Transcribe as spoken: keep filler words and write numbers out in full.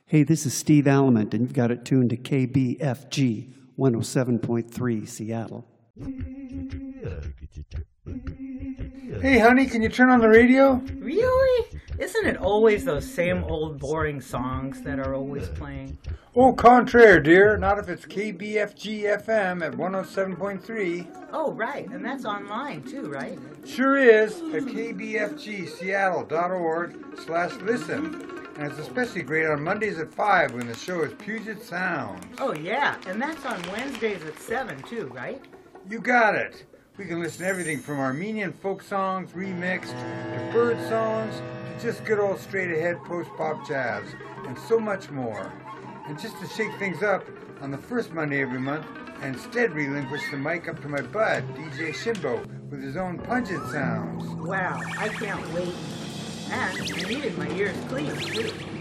Hey, this is Steve Alamant, and you've got it tuned to K B F G one oh seven point three Seattle. Hey, honey, can you turn on the radio? Really? Isn't it always those same old boring songs that are always playing? Au contraire, dear. Not if it's K B F G F M at one oh seven point three. Oh, right. And that's online, too, right? Sure is, at k b f g seattle dot org slash listen. And it's especially great on Mondays at five when the show is Puget Sounds. Oh, yeah. And that's on Wednesdays at seven, too, right? You got it. We can listen to everything from Armenian folk songs remixed to bird songs to just good old straight-ahead post-pop jazz and so much more. And just to shake things up, on the first Monday every month, I instead relinquish the mic up to my bud, D J Shinbo, with his own pungent sounds. Wow, I can't wait. And I needed my ears clean, too.